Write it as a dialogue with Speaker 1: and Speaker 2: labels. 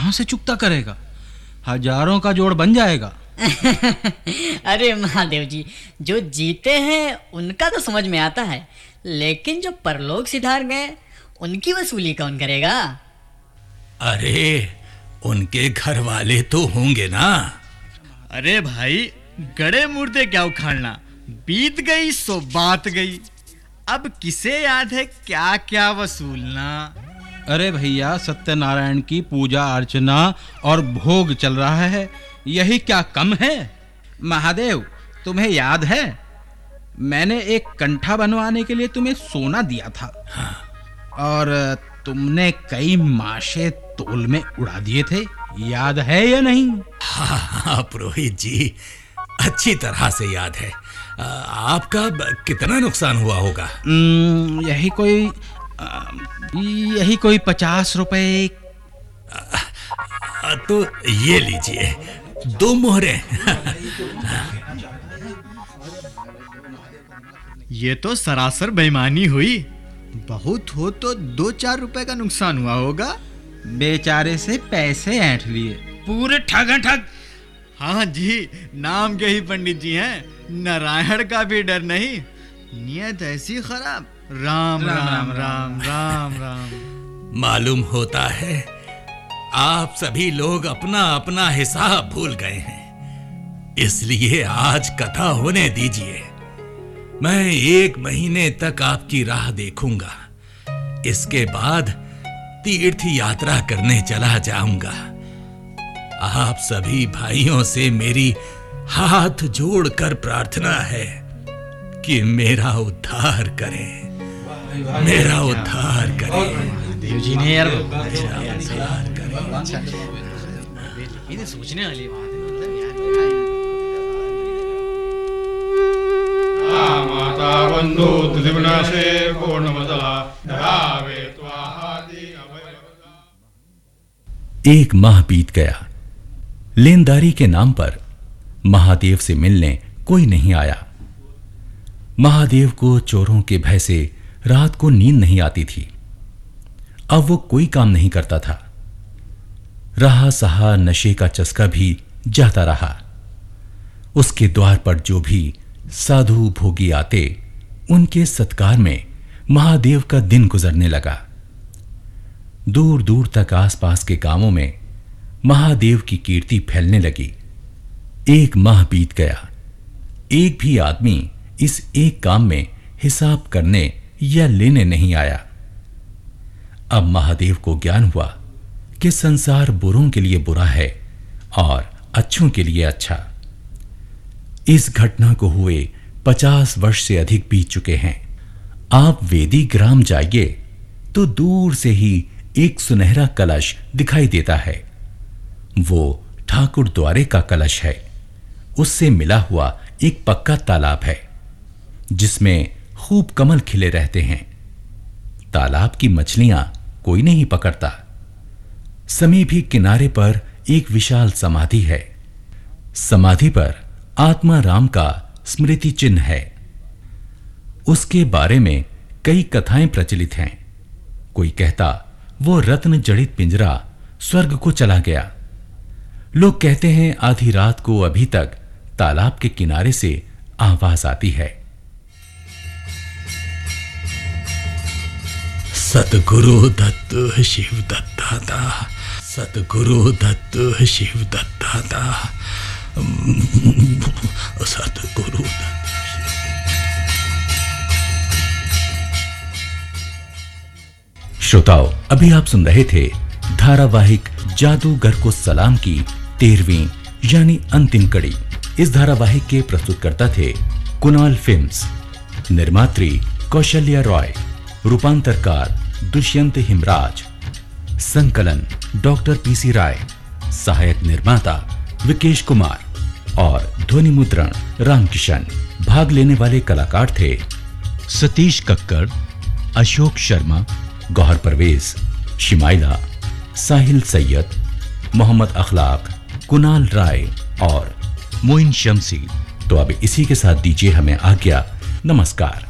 Speaker 1: कहाँ से चुकता करेगा? हजारों का जोड़ बन जाएगा।
Speaker 2: अरे महादेव जी, जो जीते हैं उनका तो समझ में आता है, लेकिन जो परलोक सिधार गए उनकी वसूली कौन करेगा?
Speaker 3: अरे उनके घर वाले तो होंगे ना।
Speaker 4: अरे भाई, गड़े मुर्दे क्या उखाड़ना, बीत गई सो बात गई। अब किसे याद है क्या क्या वसूलना।
Speaker 1: अरे भैया, सत्यनारायण की पूजा अर्चना और भोग चल रहा है, यही क्या कम है? महादेव, तुम्हें याद है मैंने एक कंठा बनवाने के लिए तुम्हें सोना दिया था।
Speaker 3: हाँ।
Speaker 1: और तुमने कई माशे तोल में उड़ा दिए थे, याद है या नहीं?
Speaker 3: हाँ पुरोहित जी, अच्छी तरह से याद है। आपका कितना नुकसान हुआ होगा?
Speaker 1: यही कोई 50 रुपए।
Speaker 3: तो ये लीजिए 2 मोहरें।
Speaker 4: ये तो सरासर बेईमानी हुई। बहुत हो तो 2-4 रुपए का नुकसान हुआ होगा।
Speaker 1: बेचारे से पैसे ऐंठ लिए, पूरे ठग।
Speaker 4: हाँ जी, नाम के ही पंडित जी हैं, नारायण का भी डर नहीं, नियत ऐसी खराब। राम राम राम राम राम।
Speaker 3: मालूम होता है आप सभी लोग अपना अपना हिसाब भूल गए हैं, इसलिए आज कथा होने दीजिए। मैं 1 महीने तक आपकी राह देखूंगा, इसके बाद तीर्थ यात्रा करने चला जाऊंगा। आप सभी भाइयों से मेरी हाथ जोड़कर प्रार्थना है कि मेरा उद्धार करें, मेरा उद्धार करें।
Speaker 2: देव जी ने यार
Speaker 3: उद्धार करें।
Speaker 2: ये सोचने वाली बात है।
Speaker 5: माता बंधु त्रिविनाशे पूर्णमदला धरावे त्वाहादि अभय।
Speaker 6: 1 माह बीत गया। लेनदारी के नाम पर महादेव से मिलने कोई नहीं आया। महादेव को चोरों के भय से रात को नींद नहीं आती थी। अब वो कोई काम नहीं करता था। रहा सहा नशे का चस्का भी जाता रहा। उसके द्वार पर जो भी साधु भोगी आते, उनके सत्कार में महादेव का दिन गुजरने लगा। दूर दूर तक आसपास के गांवों में महादेव की कीर्ति फैलने लगी। 1 माह बीत गया। एक भी आदमी इस एक काम में हिसाब करने या लेने नहीं आया। अब महादेव को ज्ञान हुआ कि संसार बुरों के लिए बुरा है और अच्छों के लिए अच्छा। इस घटना को हुए 50 वर्ष से अधिक बीत चुके हैं। आप वेदी ग्राम जाइए तो दूर से ही एक सुनहरा कलश दिखाई देता है। वो ठाकुर द्वारे का कलश है। उससे मिला हुआ एक पक्का तालाब है जिसमें खूब कमल खिले रहते हैं। तालाब की मछलियां कोई नहीं पकड़ता। समीपी किनारे पर एक विशाल समाधि है। समाधि पर आत्मा राम का स्मृति चिन्ह है। उसके बारे में कई कथाएं प्रचलित हैं। कोई कहता वो रत्न जड़ित पिंजरा स्वर्ग को चला गया। लोग कहते हैं आधी रात को अभी तक तालाब के किनारे से आवाज आती है।
Speaker 3: सतगुरु दत्त शिव दत्ताता, सतगुरु दत्त शिव दत्ताता, सतगुरु दत्त।
Speaker 6: श्रोताओं, अभी आप सुन रहे थे धारावाहिक जादूगर को सलाम की 13वीं यानी अंतिम कड़ी। इस धारावाहिक के प्रस्तुतकर्ता थे कुणाल फिल्म्स, निर्मात्री कौशल्या रॉय, रूपांतरकार दुष्यंत हिमराज, संकलन डॉक्टर पीसी राय, सहायक निर्माता विकेश कुमार और ध्वनि मुद्रण रामकिशन। भाग लेने वाले कलाकार थे सतीश कक्कड़, अशोक शर्मा, गौहर परवेज, शिमाइला, साहिल सैयद, मोहम्मद अखलाक, कुणाल राय और मोइन शमसी। तो अब इसी के साथ दीजिए हमें आज्ञा। नमस्कार।